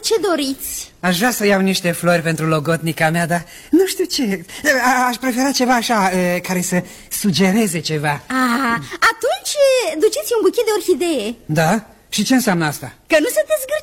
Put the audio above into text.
ce doriți. Aș vrea să iau niște flori pentru logotnica mea, dar nu știu ce. Aș prefera ceva așa, care să sugereze ceva. Atunci duceți un buchet de orhidee. Da? Și ce înseamnă asta? Că nu sunteți